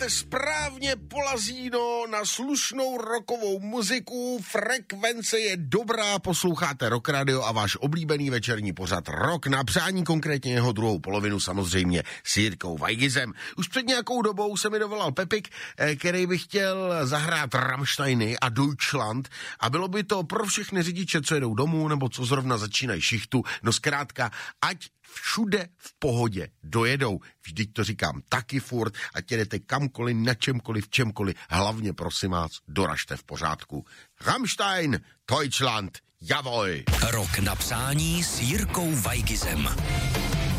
máte správně polazíno na slušnou rockovou muziku, frekvence je dobrá, posloucháte Rock Radio a váš oblíbený večerní pořad Rock na přání, konkrétně jeho druhou polovinu samozřejmě s Jirkou Weigizem. Už před nějakou dobou se mi dovolal Pepik, který by chtěl zahrát Rammsteiny a Deutschland a bylo by to pro všechny řidiče, co jedou domů nebo co zrovna začínají šichtu, no zkrátka, ať všude v pohodě dojedou. Vždyť to říkám taky furt, ať jedete kamkoliv, na čemkoliv, v čemkoliv, hlavně prosím vás, doražte v pořádku. Rammstein, Deutschland, javoj! Rock na přání s Jirkou Weigizem.